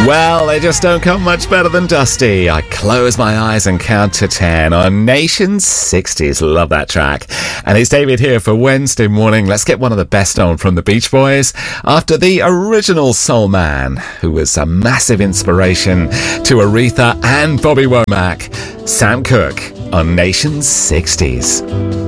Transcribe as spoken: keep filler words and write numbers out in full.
Well, they just don't come much better than Dusty. I close my eyes and count to ten on Nation's sixties. Love that track. And it's David here for Wednesday morning. Let's get one of the best known from the Beach Boys after the original Soul Man, who was a massive inspiration to Aretha and Bobby Womack. Sam Cooke on Nation's sixties.